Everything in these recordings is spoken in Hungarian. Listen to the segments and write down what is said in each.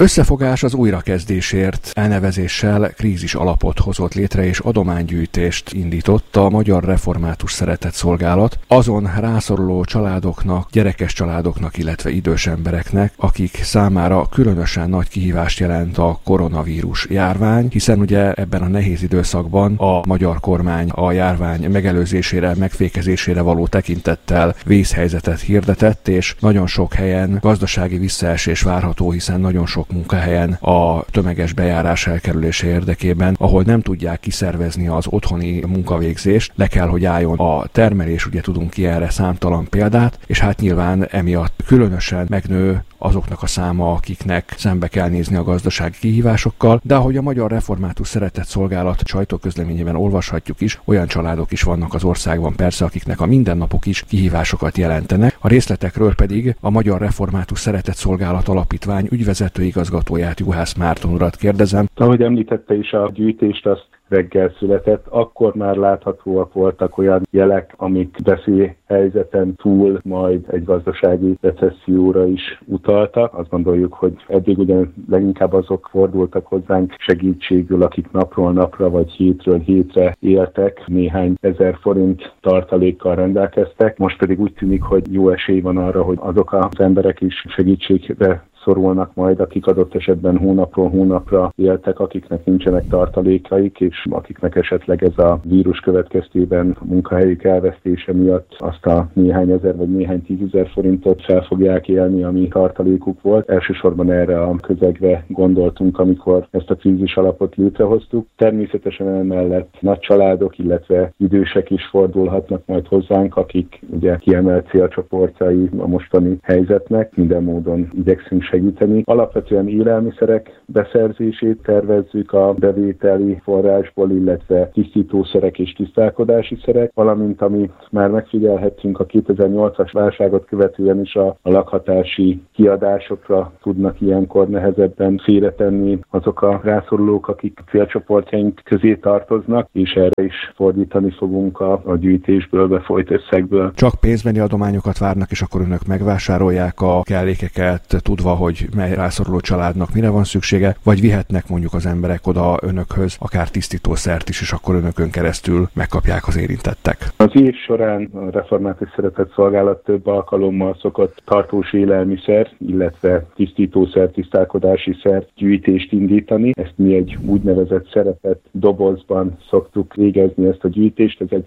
Összefogás az újrakezdésért elnevezéssel krízis alapot hozott létre és adománygyűjtést indított a Magyar Református Szeretetszolgálat azon rászoruló családoknak, gyerekes családoknak, illetve idős embereknek, akik számára különösen nagy kihívást jelent a koronavírus járvány, hiszen ugye ebben a nehéz időszakban a magyar kormány a járvány megelőzésére, megfékezésére való tekintettel vészhelyzetet hirdetett, és nagyon sok helyen gazdasági visszaesés várható, hiszen nagyon sok munkahelyen a tömeges bejárás elkerülése érdekében, ahol nem tudják kiszervezni az otthoni munkavégzést, le kell, hogy álljon a termelés, ugye tudunk ki erre számtalan példát, és hát nyilván emiatt különösen megnő azoknak a száma, akiknek szembe kell nézni a gazdasági kihívásokkal, de ahogy a Magyar Református Szeretetszolgálat sajtóközleményében olvashatjuk is, olyan családok is vannak az országban persze, akiknek a mindennapok is kihívásokat jelentenek. A részletekről pedig a Magyar Református Szeretetszolgálat Alapítvány ügyvezető igazgatóját, Juhász Márton urat kérdezem. Ahogy említette is, a gyűjtést azt reggel született, akkor már láthatóak voltak olyan jelek, amik veszélyhelyzeten túl majd egy gazdasági recesszióra is utaltak. Azt gondoljuk, hogy eddig ugyan leginkább azok fordultak hozzánk segítségül, akik napról napra vagy hétről hétre éltek, néhány ezer forint tartalékkal rendelkeztek. Most pedig úgy tűnik, hogy jó esély van arra, hogy azok az emberek is segítségre szorulnak majd, akik adott esetben hónapról hónapra éltek, akiknek nincsenek tartalékaik, és akiknek esetleg ez a vírus következtében a munkahelyük elvesztése miatt azt a néhány ezer vagy néhány tízezer forintot fel fogják élni, ami tartalékuk volt. Elsősorban erre a közegre gondoltunk, amikor ezt a krízis alapot létrehoztuk. Természetesen emellett nagy családok, illetve idősek is fordulhatnak majd hozzánk, akik ugye kiemelt célcsoportjai a mostani helyzetnek. Minden módon igyekszünk segíteni. Alapvetően élelmiszerek beszerzését tervezzük a bevételi forrásból, illetve tisztítószerek és tisztálkodási szerek, valamint amit már megfigyelhettünk a 2008-as válságot követően is a lakhatási kiadásokra tudnak ilyenkor nehezebben félretenni azok a rászorulók, akik célcsoportjaink közé tartoznak, és erre is fordítani fogunk a gyűjtésből befolyt összegből. Csak pénzbeni adományokat várnak, és akkor önök megvásárolják a kellékeket, tudva, hogy mely rászoruló családnak mire van szüksége, vagy vihetnek mondjuk az emberek oda önökhöz, akár tisztítószert is, és akkor önökön keresztül megkapják az érintettek. Az év során a Református Szeretetszolgálat több alkalommal szokott tartós élelmiszer, illetve tisztítószer, tisztálkodási szer gyűjtést indítani. Ezt mi egy úgynevezett szerepet dobozban szoktuk végezni ezt a gyűjtést. Ez egy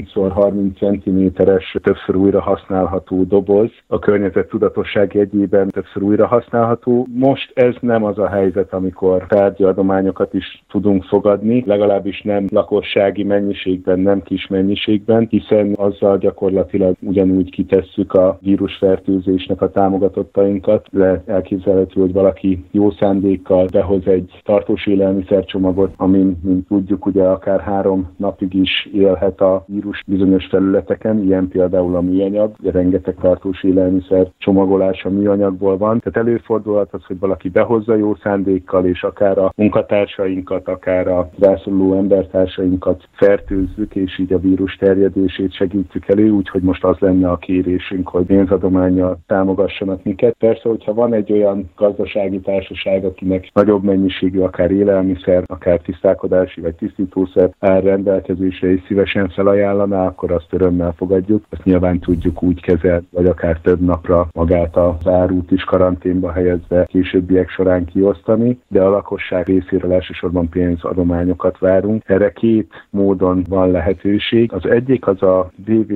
30x30 cm-es, többször újra használható doboz. A környezet tudatosság jegyében többször újra használható. Most ez nem az a helyzet, amikor tárgyi adományokat is tudunk fogadni, legalábbis nem lakossági mennyiségben, nem kis mennyiségben, hiszen azzal gyakorlatilag ugyanúgy kitesszük a vírusfertőzésnek a támogatottainkat, de elképzelhető, hogy valaki jó szándékkal behoz egy tartós élelmiszercsomagot, amin, mint tudjuk, ugye akár 3 napig is élhet a vírus bizonyos területeken, ilyen például a műanyag, rengeteg tartós élelmiszer csomagolása műanyagból van. Tehát előfordulhat az, hogy valaki behozza jó szándékkal, és akár a munkatársainkat, akár a rászoruló embertársainkat fertőzzük, és így a vírus terjedését segítjük elő, úgyhogy most az lenne a kérésünk, hogy pénzadománnyal támogassanak minket. Persze, hogyha van egy olyan gazdasági társaság, akinek nagyobb mennyiségű akár élelmiszer, akár tisztálkodási vagy tisztítószer áll rendelkezésre, és szívesen felajánlaná, akkor azt örömmel fogadjuk. Ezt nyilván tudjuk úgy kezelni, vagy akár több napra magát az árut is karanténba helyezve későbbiek során kiosztani, de a lakosság részéről elsősorban pénzadományokat várunk. Erre 2 módon van lehetőség. Az egyik az a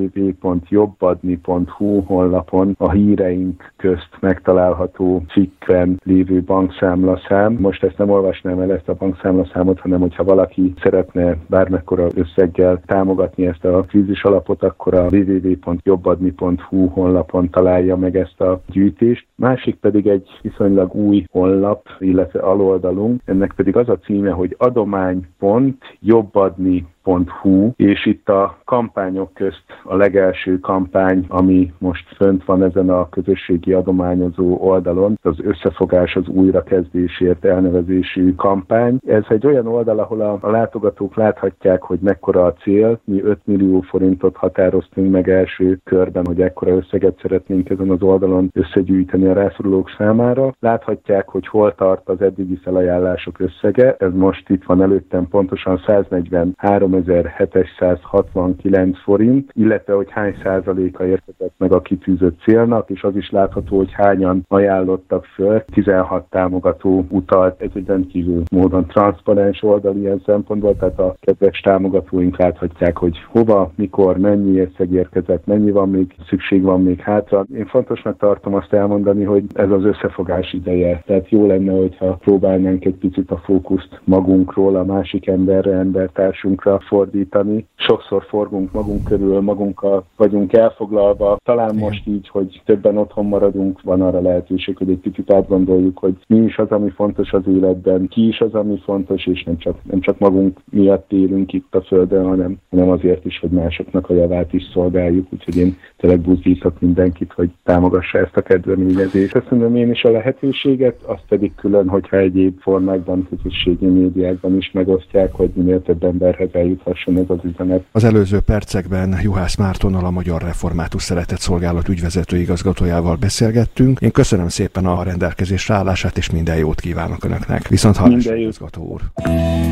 www.jobbadni.hu honlapon a híreink közt megtalálható cikkben lévő bankszámlaszám. Most ezt nem olvasnám el, ezt a bankszámlaszámot, hanem hogyha valaki szeretne bármekkora összeggel támogatni ezt a krízis alapot, akkor a www.jobbadni.hu honlapon találja meg ezt a gyűjtést. Másik pedig egy viszonylag új honlap, illetve aloldalunk, ennek pedig az a címe, hogy adomány.jobbadni.hu református.hu, és itt a kampányok közt a legelső kampány, ami most fönt van ezen a közösségi adományozó oldalon, az Összefogás az újrakezdésért elnevezésű kampány. Ez egy olyan oldal, ahol a látogatók láthatják, hogy mekkora a cél. Mi 5 millió forintot határoztunk meg első körben, hogy ekkora összeget szeretnénk ezen az oldalon összegyűjteni a rászorulók számára. Láthatják, hogy hol tart az eddigi felajánlások összege. Ez most itt van előttem pontosan 143.769 forint, illetve hogy hány százaléka érkezett meg a kitűzött célnak, és az is látható, hogy hányan ajánlottak föl. 16 támogató utalt. Ez egy rendkívül módon transzparens oldal ilyen szempontból, tehát a kedves támogatóink láthatják, hogy hova, mikor, mennyi összeg érkezett, mennyi van még, szükség van még hátra. Én fontosnak tartom azt elmondani, hogy ez az összefogás ideje. Tehát jó lenne, hogyha próbálnánk egy picit a fókuszt magunkról, a másik emberre, embertársunkra fordítani. Sokszor forgunk magunk körül, magunkkal vagyunk elfoglalva. Talán most így, hogy többen otthon maradunk, van arra lehetőség, hogy egy picit átgondoljuk, hogy mi is az, ami fontos az életben, ki is az, ami fontos, és nem csak magunk miatt élünk itt a Földön, hanem azért is, hogy másoknak a javát is szolgáljuk. Úgyhogy én tényleg buzdítok mindenkit, hogy támogassa ezt a kezdeményezést. Köszönöm én is a lehetőséget, azt pedig külön, hogyha egyéb formákban, közösségi médiákban is megosztják, hogy minél több emberhez eljuthasson ez az üzenet. Az előző percekben Juhász Mártonnal, a Magyar Református Szeretett Szolgálat ügyvezető igazgatójával beszélgettünk. Én köszönöm szépen a rendelkezésre állását, és minden jót kívánok Önöknek. Viszont hallásra, igazgató úr!